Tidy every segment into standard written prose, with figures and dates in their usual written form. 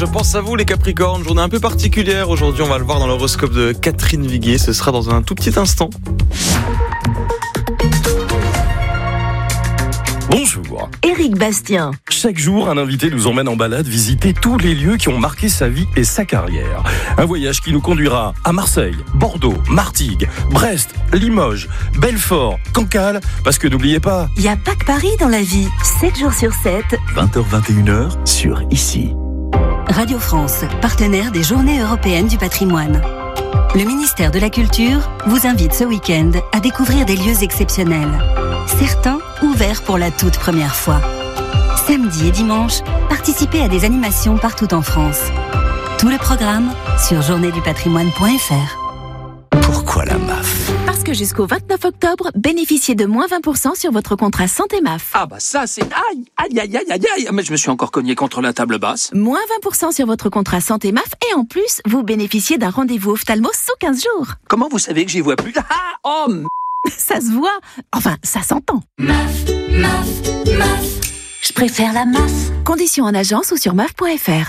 je pense à vous les Capricornes, journée un peu particulière. Aujourd'hui, on va le voir dans l'horoscope de Catherine Viguier. Ce sera dans un tout petit instant. Bonjour. Éric Bastien. Chaque jour, un invité nous emmène en balade visiter tous les lieux qui ont marqué sa vie et sa carrière. Un voyage qui nous conduira à Marseille, Bordeaux, Martigues, Brest, Limoges, Belfort, Cancale, parce que n'oubliez pas... Il n'y a pas que Paris dans la vie. 7 jours sur 7. 20h-21h sur Ici. Radio France, partenaire des Journées européennes du patrimoine. Le ministère de la Culture vous invite ce week-end à découvrir des lieux exceptionnels. Certains ouverts pour la toute première fois. Samedi et dimanche, participez à des animations partout en France. Tout le programme sur journéedupatrimoine.fr. Pourquoi la MAF ? Parce que jusqu'au 29 octobre, bénéficiez de moins 20% sur votre contrat santé MAF. Ah bah ça c'est... Aïe, aïe, aïe, aïe, aïe, aïe. Mais je me suis encore cogné contre la table basse. Moins 20% sur votre contrat santé MAF et en plus, vous bénéficiez d'un rendez-vous ophtalmo sous 15 jours. Comment vous savez que j'y vois plus? Ah, oh, Ça se voit. Enfin, ça s'entend. MAF. Je préfère la MAF. Conditions en agence ou sur maf.fr.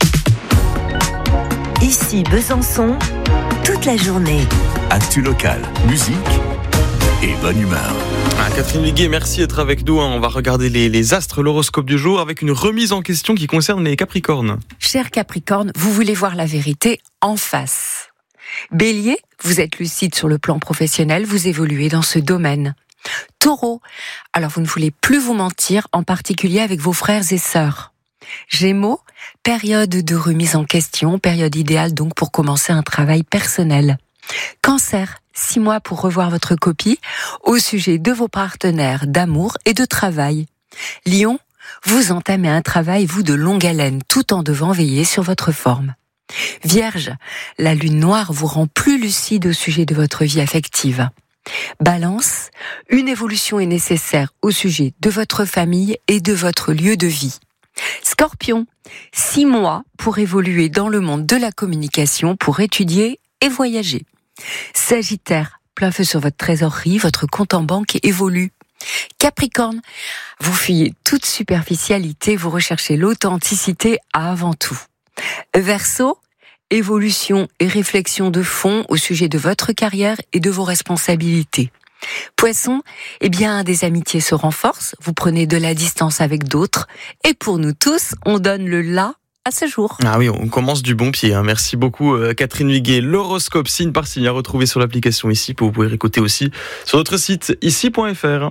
Ici Besançon, toute la journée. Actu locale, musique et bonne humeur. Catherine Viguier, merci d'être avec nous. On va regarder les astres, l'horoscope du jour, avec une remise en question qui concerne les Capricornes. Cher Capricorne, vous voulez voir la vérité en face. Bélier, vous êtes lucide sur le plan professionnel, vous évoluez dans ce domaine. Taureau, alors vous ne voulez plus vous mentir, en particulier avec vos frères et sœurs. Gémeaux, période de remise en question, période idéale donc pour commencer un travail personnel. Cancer, 6 mois pour revoir votre copie au sujet de vos partenaires d'amour et de travail. Lion, vous entamez un travail, vous, de longue haleine, tout en devant veiller sur votre forme. Vierge, la lune noire vous rend plus lucide au sujet de votre vie affective. Balance, une évolution est nécessaire au sujet de votre famille et de votre lieu de vie. Scorpion, 6 mois pour évoluer dans le monde de la communication, pour étudier et voyager. Sagittaire, plein feu sur votre trésorerie, votre compte en banque évolue. Capricorne, vous fuyez toute superficialité, vous recherchez l'authenticité avant tout. Verseau, évolution et réflexion de fond au sujet de votre carrière et de vos responsabilités. Poisson, des amitiés se renforcent, vous prenez de la distance avec d'autres, et pour nous tous, on donne le là à ce jour. Ah oui, on commence du bon pied. Merci beaucoup Catherine Viguier. L'horoscope signe par signe à retrouver sur l'application Ici, vous pouvez réécouter aussi sur notre site ici.fr.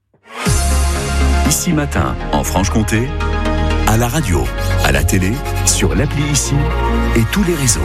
Ici matin, en Franche-Comté, à la radio, à la télé, sur l'appli Ici et tous les réseaux.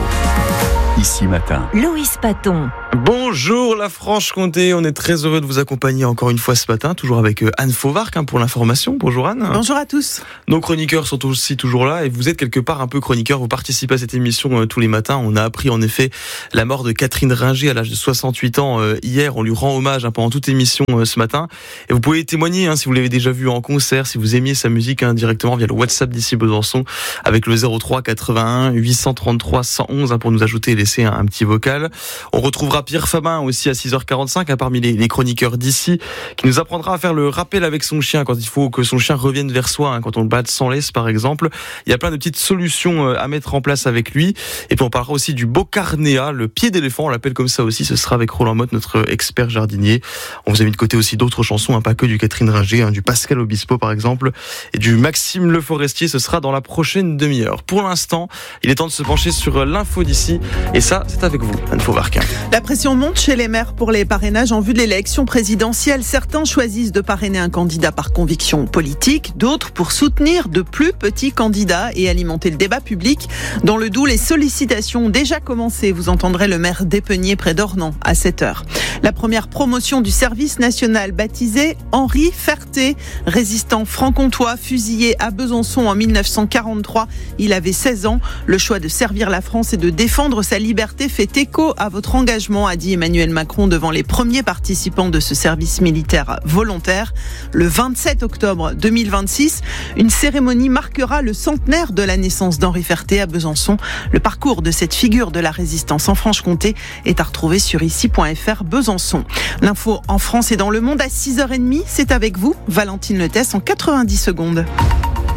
Ici matin. Loïs Paton. Bonjour la Franche-Comté, on est très heureux de vous accompagner encore une fois ce matin, toujours avec Anne Fauvarc pour l'information. Bonjour Anne. Bonjour à tous. Nos chroniqueurs sont aussi toujours là et vous êtes quelque part un peu chroniqueur, vous participez à cette émission tous les matins. On a appris en effet la mort de Catherine Ringer à l'âge de 68 ans hier, on lui rend hommage pendant toute émission ce matin. Et vous pouvez témoigner si vous l'avez déjà vu en concert, si vous aimiez sa musique directement via le WhatsApp d'Ici Besançon avec le 03 81 833 111 pour nous ajouter et laisser un petit vocal. On retrouvera Pierre Fabin aussi à 6h45 parmi les chroniqueurs d'Ici qui nous apprendra à faire le rappel avec son chien quand il faut que son chien revienne vers soi, quand on le bat sans laisse par exemple. Il y a plein de petites solutions à mettre en place avec lui. Et puis on parlera aussi du Bocarnéa, le pied d'éléphant, on l'appelle comme ça aussi. Ce sera avec Roland Motte, notre expert jardinier. On vous a mis de côté aussi d'autres chansons, pas que du Catherine Ringer, du Pascal Obispo par exemple et du Maxime Le Forestier. Ce sera dans la prochaine demi-heure. Pour l'instant, il est temps de se pencher sur l'info d'Ici et ça c'est avec vous Anne Fauvarc. La pression monte chez les maires pour les parrainages en vue de l'élection présidentielle. Certains choisissent de parrainer un candidat par conviction politique, d'autres pour soutenir de plus petits candidats et alimenter le débat public. Dans le Doubs, les sollicitations ont déjà commencé. Vous entendrez le maire d'Épenier près d'Ornans à 7h. La première promotion du service national baptisée Henri Ferté, résistant franc-comtois, fusillé à Besançon en 1943. Il avait 16 ans. Le choix de servir la France et de défendre sa liberté fait écho à votre engagement, a dit Emmanuel Macron devant les premiers participants de ce service militaire volontaire. Le 27 octobre 2026, une cérémonie marquera le centenaire de la naissance d'Henri Ferté à Besançon. Le parcours de cette figure de la résistance en Franche-Comté est à retrouver sur ici.fr Besançon. L'info en France et dans le monde à 6h30, c'est avec vous, Valentine Letès, en 90 secondes.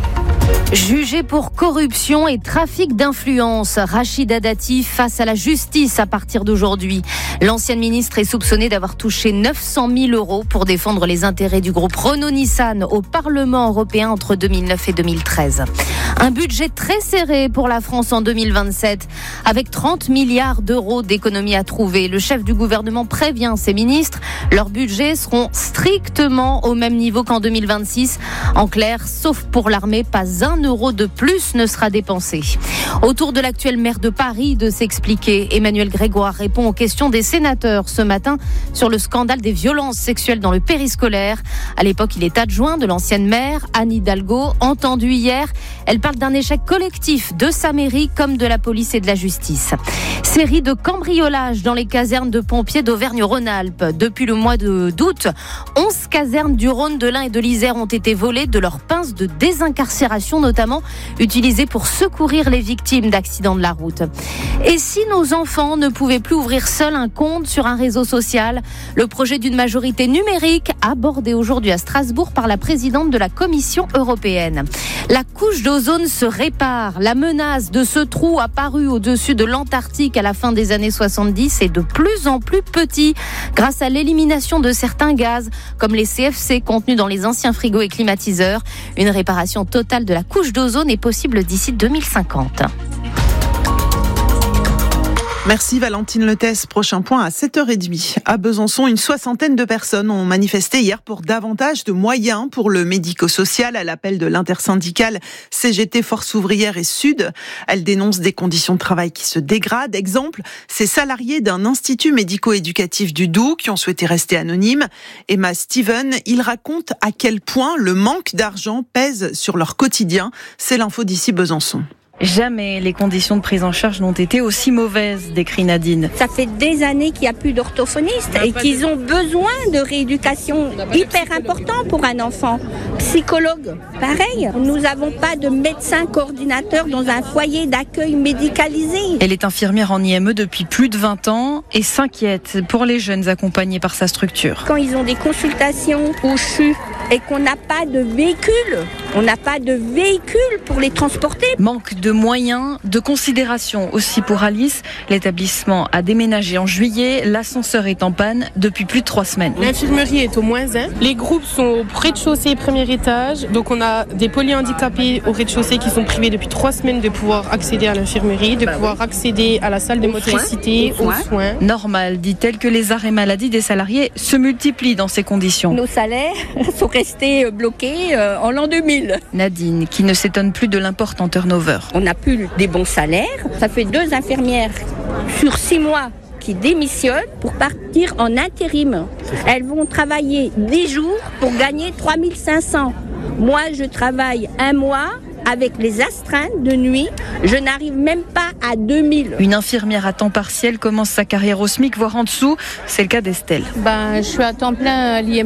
Jugé pour corruption et trafic d'influence, Rachida Dati face à la justice à partir d'aujourd'hui. L'ancienne ministre est soupçonnée d'avoir touché 900 000 € pour défendre les intérêts du groupe Renault-Nissan au Parlement européen entre 2009 et 2013. Un budget très serré pour la France en 2027, avec 30 milliards d'euros d'économies à trouver. Le chef du gouvernement prévient ses ministres, leurs budgets seront strictement au même niveau qu'en 2026. En clair, sauf pour l'armée, pas un euro de plus ne sera dépensé. Autour de l'actuel maire de Paris de s'expliquer, Emmanuel Grégoire répond aux questions des sénateurs ce matin sur le scandale des violences sexuelles dans le périscolaire. À l'époque, il est adjoint de l'ancienne maire, Anne Hidalgo, entendue hier. Elle parle d'un échec collectif de sa mairie comme de la police et de la justice. Série de cambriolages dans les casernes de pompiers d'Auvergne-Rhône-Alpes. Depuis le mois d'août, 11 casernes du Rhône, de l'Ain et de l'Isère ont été volées de leurs pinces de désincarcération, notamment utilisées pour secourir les victimes d'accidents de la route. Et si nos enfants ne pouvaient plus ouvrir seuls un compte sur un réseau social, le projet d'une majorité numérique abordé aujourd'hui à Strasbourg par la présidente de la Commission européenne. La couche d'ozone se répare. La menace de ce trou apparu au-dessus de l'Antarctique à la fin des années 70 est de plus en plus petit grâce à l'élimination de certains gaz comme les CFC contenus dans les anciens frigos et climatiseurs. Une réparation totale de la couche d'ozone est possible d'ici 2050. Merci Valentine Letès. Prochain point à 7h30. À Besançon, une soixantaine de personnes ont manifesté hier pour davantage de moyens pour le médico-social à l'appel de l'intersyndicale CGT Force Ouvrière et Sud. Elles dénoncent des conditions de travail qui se dégradent. Exemple, ces salariés d'un institut médico-éducatif du Doubs qui ont souhaité rester anonymes. Emma Steven, ils racontent à quel point le manque d'argent pèse sur leur quotidien. C'est l'info d'ici Besançon. Jamais les conditions de prise en charge n'ont été aussi mauvaises, décrit Nadine. Ça fait des années qu'il n'y a plus d'orthophonistes et qu'ils ont besoin de rééducation hyper important pour un enfant. Psychologue, pareil. Nous n'avons pas de médecin coordinateur dans un foyer d'accueil médicalisé. Elle est infirmière en IME depuis plus de 20 ans et s'inquiète pour les jeunes accompagnés par sa structure. Quand ils ont des consultations au CHU et qu'on n'a pas de véhicule, pour les transporter. Manque de moyens, de considération aussi pour Alice. L'établissement a déménagé en juillet. L'ascenseur est en panne depuis plus de 3 semaines. L'infirmerie est au -1. Les groupes sont au rez-de-chaussée, premier étage. Donc on a des polyhandicapés au rez-de-chaussée qui sont privés depuis 3 semaines de pouvoir accéder à l'infirmerie, de pouvoir accéder à la salle de motricité, aux soins. Normal, dit-elle, que les arrêts maladie des salariés se multiplient dans ces conditions. Nos salaires sont restés bloqués en l'an 2000. Nadine, qui ne s'étonne plus de l'important turnover. On n'a plus des bons salaires. Ça fait 2 infirmières sur 6 mois qui démissionnent pour partir en intérim. Elles vont travailler 10 jours pour gagner 3 500. Moi, je travaille 1 mois. Avec les astreintes de nuit, je n'arrive même pas à 2000. Une infirmière à temps partiel commence sa carrière au SMIC, voire en dessous. C'est le cas d'Estelle. Je suis à temps plein à l'IME.